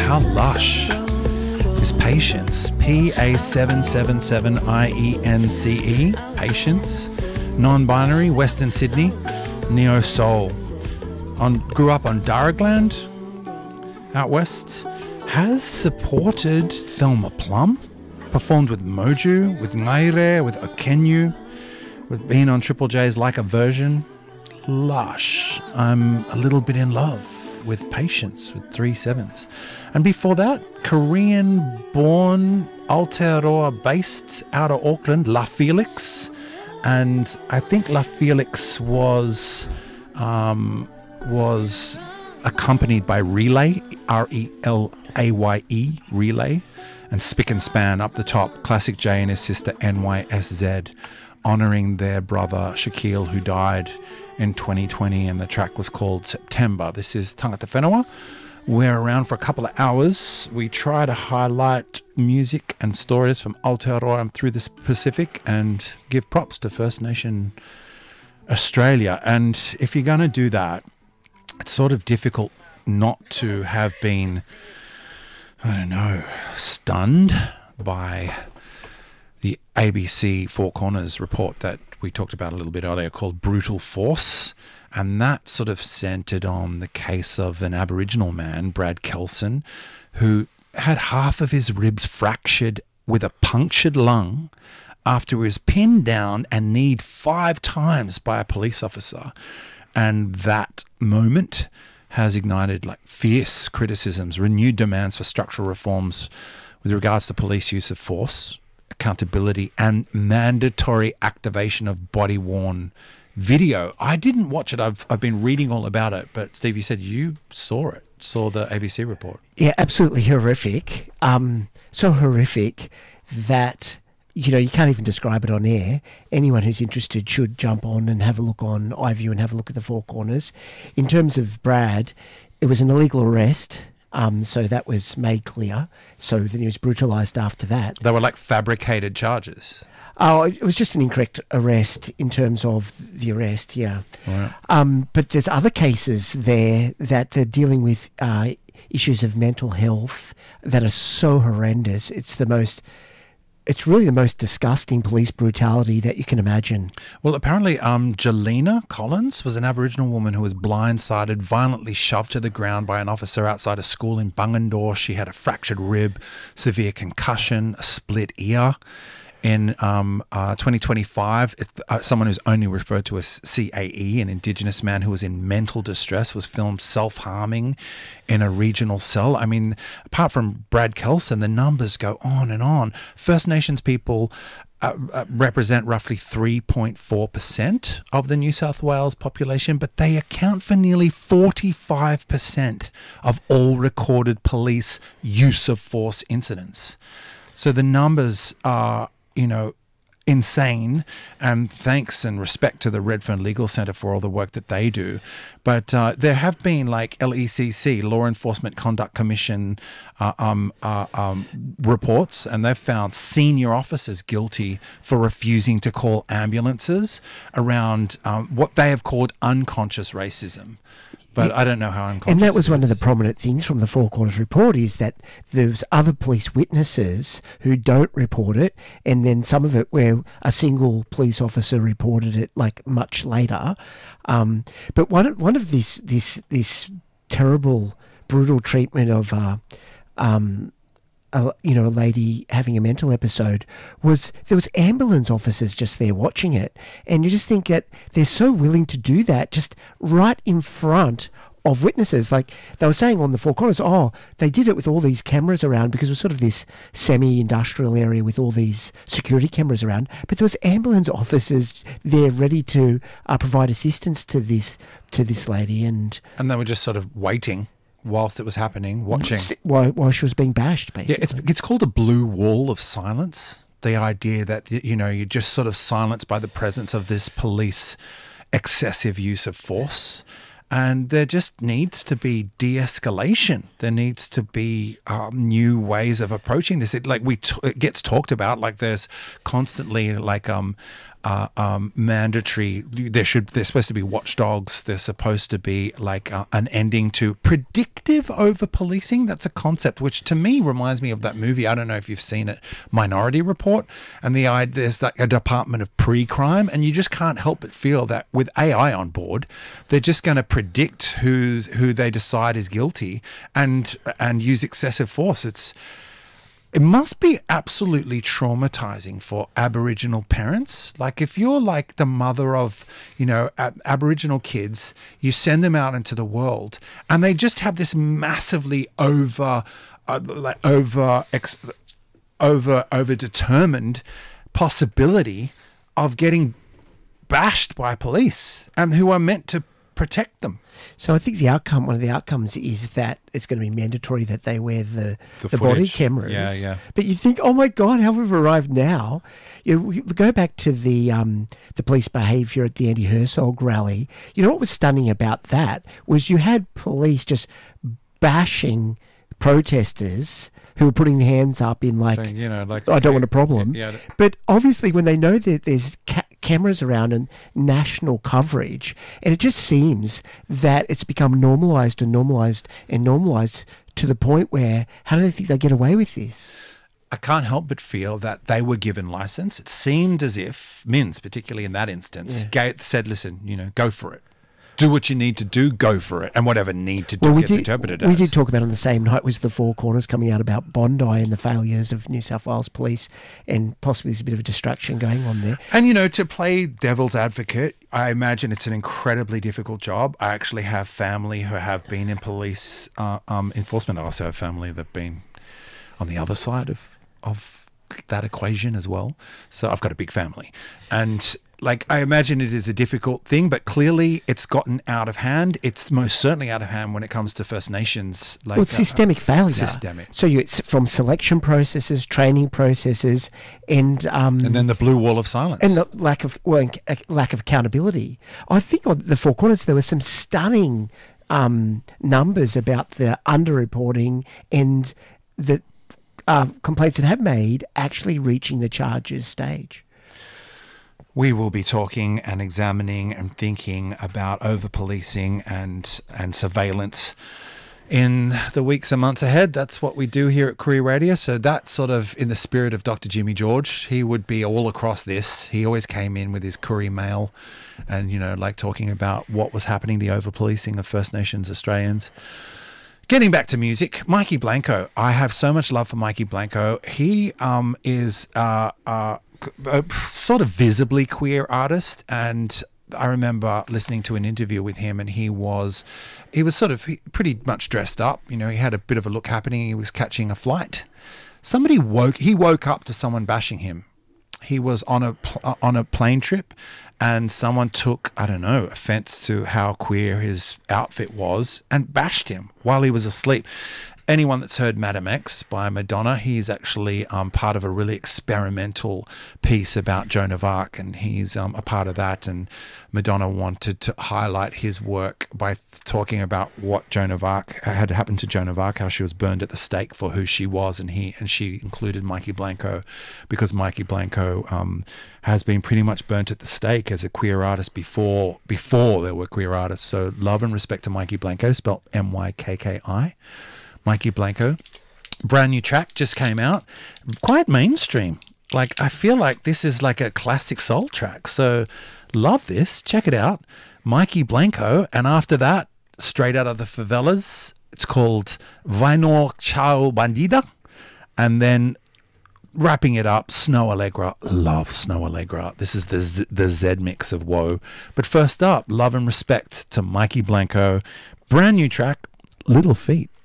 how lush is Patience? PA777IENCE. Patience. Non-binary, Western Sydney. Neo Soul. Grew up on Darragland, out west. Has supported Thelma Plum. Performed with Moju, with Ngaire, with Okenyu. With being on Triple J's Like a Virgin. Lush. I'm a little bit in love with Patience with 3 7s. And before that, Korean-born Aotearoa based out of Auckland, La Felix. And I think La Felix was accompanied by Relay, R-E-L-A-Y-E, Relay, and Spick and Span up the top, Classic J and his sister NYSZ, honouring their brother Shaquille, who died in 2020, and the track was called September. This is Tangata Whenua. We're around for a couple of hours. We try to highlight music and stories from Aotearoa and through the Pacific and give props to First Nation Australia. And if you're going to do that, it's sort of difficult not to have been, I don't know, stunned by the ABC Four Corners report that we talked about a little bit earlier called Brutal Force. And that sort of centered on the case of an Aboriginal man, Brad Kelson, who had half of his ribs fractured with a punctured lung after he was pinned down and kneed 5 times by a police officer. And that moment has ignited like fierce criticisms, renewed demands for structural reforms with regards to police use of force, accountability, and mandatory activation of body-worn video. I didn't watch it. I've been reading all about it. But Steve, you said you saw the ABC report. Yeah, absolutely horrific. So horrific that, you know, you can't even describe it on air. Anyone who's interested should jump on and have a look on iView and have a look at the Four Corners. In terms of Brad, it was an illegal arrest. So that was made clear. So then he was brutalised after that. They were like fabricated charges. Oh, it was just an incorrect arrest in terms of the arrest, yeah. Right. But there's other cases there that they're dealing with issues of mental health that are so horrendous. It's really the most disgusting police brutality that you can imagine. Well, apparently Jelena Collins was an Aboriginal woman who was blindsided, violently shoved to the ground by an officer outside a school in Bungendore. She had a fractured rib, severe concussion, a split ear. In 2025, someone who's only referred to as CAE, an Indigenous man who was in mental distress, was filmed self-harming in a regional cell. I mean, apart from Brad Kelson, the numbers go on and on. First Nations people represent roughly 3.4% of the New South Wales population, but they account for nearly 45% of all recorded police use of force incidents. So the numbers are, you know, insane, and thanks and respect to the Redfern Legal Centre for all the work that they do. But there have been like LECC, Law Enforcement Conduct Commission reports, and they've found senior officers guilty for refusing to call ambulances around what they have called unconscious racism. But I don't know how unconscious. And that was one of the prominent things from the Four Corners report, is that there's other police witnesses who don't report it, and then some of it where a single police officer reported it like much later. But one of this terrible, brutal treatment of a lady having a mental episode was there was ambulance officers just there watching it, and you just think that they're so willing to do that just right in front of witnesses. Like they were saying on the Four Corners, they did it with all these cameras around because it was sort of this semi-industrial area with all these security cameras around, but there was ambulance officers there ready to provide assistance to this lady, and they were just sort of waiting whilst it was happening, watching. While she was being bashed, basically. Yeah, it's called a blue wall of silence. The idea that, you know, you're just sort of silenced by the presence of this police excessive use of force. And there just needs to be de-escalation. There needs to be new ways of approaching this. It gets talked about. Like there's constantly like mandatory. There's supposed to be watchdogs. There's supposed to be like an ending to predictive over policing. That's a concept which to me reminds me of that movie. I don't know if you've seen it, Minority Report. And there's like a department of pre-crime, and you just can't help but feel that with AI on board, they're just going to predict who they decide is guilty and use excessive force. It must be absolutely traumatizing for Aboriginal parents. Like if you're like the mother of, Aboriginal kids, you send them out into the world and they just have this massively over determined possibility of getting bashed by police and who are meant to protect them. So I think one of the outcomes is that it's going to be mandatory that they wear the body cameras. Yeah. But you think, oh my God, how we've arrived now. We go back to the police behaviour at the Andy Herzog rally. You know what was stunning about that was you had police just bashing protesters who were putting their hands up in I don't want a problem. Yeah. But obviously when they know that there's cameras around and national coverage, and it just seems that it's become normalised to the point where how do they think they get away with this? I can't help but feel that they were given license. It seemed as if Minns, particularly in that instance, said, listen, go for it. Do what you need to do, go for it, and whatever need to do gets interpreted as. We did talk about on the same night was the Four Corners coming out about Bondi and the failures of New South Wales Police, and possibly there's a bit of a distraction going on there. And, to play devil's advocate, I imagine it's an incredibly difficult job. I actually have family who have been in police enforcement. I also have family that have been on the other side of that equation as well. So I've got a big family. And I imagine it is a difficult thing, but clearly it's gotten out of hand. It's most certainly out of hand when it comes to First Nations. It's systemic failure. Systemic. So it's from selection processes, training processes, and then the blue wall of silence. And the lack of accountability. I think on the Four Corners there were some stunning numbers about the underreporting and the complaints that have made actually reaching the charges stage. We will be talking and examining and thinking about over-policing and surveillance in the weeks and months ahead. That's what we do here at Koori Radio. So that's sort of in the spirit of Dr. Jimmy George. He would be all across this. He always came in with his Koori mail and, talking about what was happening, the over-policing of First Nations Australians. Getting back to music, Mikey Blanco. I have so much love for Mikey Blanco. He is a sort of visibly queer artist, and I remember listening to an interview with him, and he was pretty much dressed up. He had a bit of a look happening. He was catching a flight. He woke up to someone bashing him. He was on a plane trip, and someone took, offense to how queer his outfit was and bashed him while he was asleep. Anyone that's heard Madam X by Madonna, he's actually part of a really experimental piece about Joan of Arc, and he's a part of that. And Madonna wanted to highlight his work by talking about what Joan of Arc had happened to Joan of Arc, how she was burned at the stake for who she was, and she included Mikey Blanco because Mikey Blanco has been pretty much burnt at the stake as a queer artist before there were queer artists. So love and respect to Mikey Blanco, spelled M-Y-K-K-I. Mikey Blanco. Brand new track just came out. Quite mainstream. I feel like this is like a classic soul track. So love this. Check it out. Mikey Blanco. And after that, straight out of the favelas, it's called Vainor Chao Bandida. And then wrapping it up, Snow Allegra. Love Snow Allegra. This is the Z mix of woe. But first up, love and respect to Mikey Blanco. Brand new track, Little Feet.